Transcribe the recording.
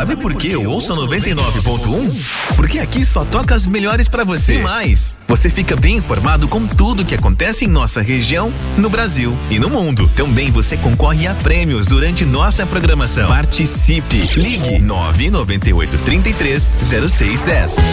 Sabe por que eu ouço 99.1? Porque aqui só toca as melhores pra você. E mais, você fica bem informado com tudo que acontece em nossa região, no Brasil e no mundo. Também você concorre a prêmios durante nossa programação. Participe. Ligue 998 33 0610.